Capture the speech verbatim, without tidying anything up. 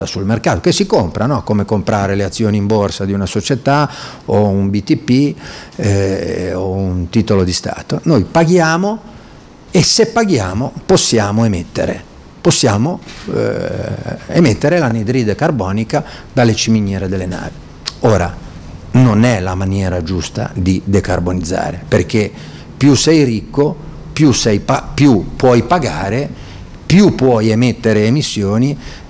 sul mercato, che si compra, no? Come comprare le azioni in borsa di una società o un B T P eh, o un titolo di Stato. Noi paghiamo e se paghiamo possiamo emettere, possiamo eh, emettere l'anidride carbonica dalle ciminiere delle navi. Ora, non è la maniera giusta di decarbonizzare, perché più sei ricco, più, sei pa- più puoi pagare, più puoi emettere emissioni